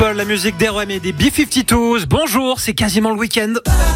People, la musique d'REM et des B-52s. Bonjour, c'est quasiment le week-end.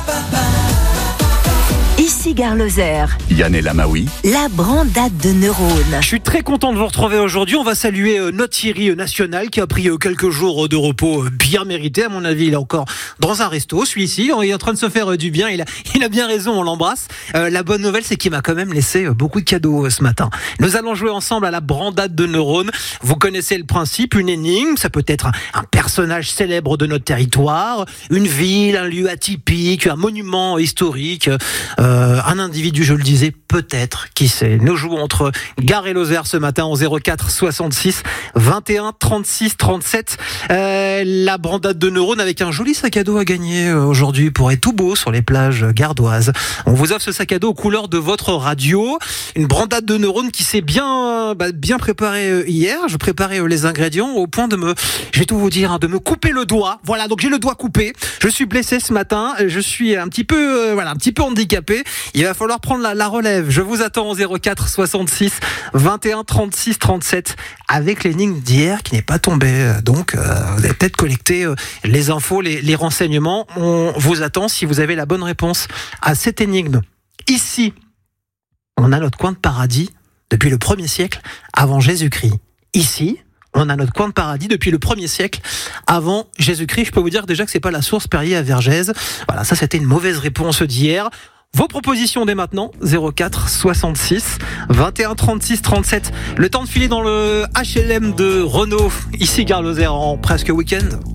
Ici Gare Lozère, Yann et Lamaoui, la brandade de neurones. Je suis très content de vous retrouver aujourd'hui. On va saluer notre Thierry national qui a pris quelques jours de repos bien mérités. À mon avis, il est encore dans un resto. Celui-ci, il est en train de se faire du bien. Il a bien raison, on l'embrasse. La bonne nouvelle, c'est qu'il m'a quand même laissé beaucoup de cadeaux ce matin. Nous allons jouer ensemble à la brandade de neurones. Vous connaissez le principe, une énigme. Ça peut être un personnage célèbre de notre territoire, une ville, un lieu atypique, un monument historique, un individu, je le disais, peut-être, qui sait. Nous jouons entre Gare et Lozère ce matin au 04 66 21 36 37. La brandade de neurones avec un joli sac à dos à gagner aujourd'hui pour être tout beau sur les plages gardoises. On vous offre ce sac à dos aux couleurs de votre radio. Une brandade de neurones qui s'est bien préparée hier. Je préparais les ingrédients au point je vais tout vous dire, de me couper le doigt. Voilà, donc j'ai le doigt coupé. Je suis blessé ce matin. Je suis un petit peu handicapé. Il va falloir prendre la relève. Je vous attends au 04 66 21 36 37 avec l'énigme d'hier qui n'est pas tombée. Donc, vous avez peut-être collecté les infos, les renseignements. On vous attend si vous avez la bonne réponse à cette énigme. Ici, on a notre coin de paradis depuis le 1er siècle avant Jésus-Christ. Ici, on a notre coin de paradis depuis le 1er siècle avant Jésus-Christ. Je peux vous dire déjà que c'est pas la source Perrier à Vergès. Voilà, ça c'était une mauvaise réponse d'hier. Vos propositions dès maintenant, 04 66 21 36 37. Le temps de filer dans le HLM de Renault, ici Gare Lozère en presque week-end.